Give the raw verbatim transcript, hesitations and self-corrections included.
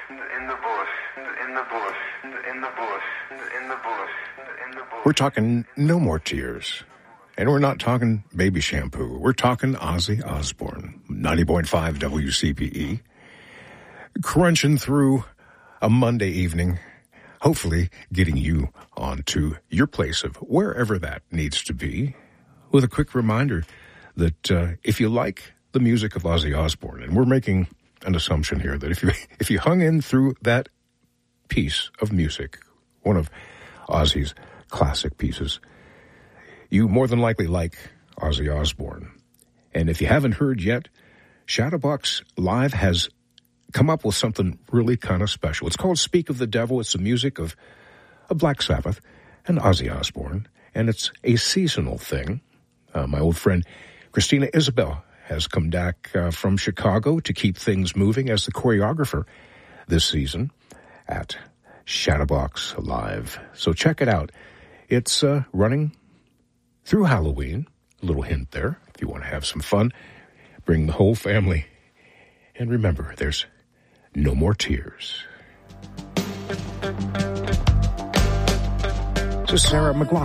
in the bush, in the bush, in the bush, in the bush, in the bush. We're talking No More Tears. And we're not talking baby shampoo. We're talking Ozzy Osbourne, ninety point five W C P E. Crunching through a Monday evening, hopefully getting you onto your place of wherever that needs to be, with a quick reminder that uh, if you like the music of Ozzy Osbourne, and we're making an assumption here that if you if you hung in through that piece of music, one of Ozzy's classic pieces, you more than likely like Ozzy Osbourne. And if you haven't heard yet, Shadowbox Live has come up with something really kind of special. It's called Speak of the Devil. It's the music of, of Black Sabbath and Ozzy Osbourne, and it's a seasonal thing. Uh, my old friend Christina Isabel has come back uh, from Chicago to keep things moving as the choreographer this season at Shadowbox Live. So check it out. It's uh, running through Halloween. A little hint there. If you want to have some fun, bring the whole family. And remember, there's no more tears. This is Sarah McLaughlin.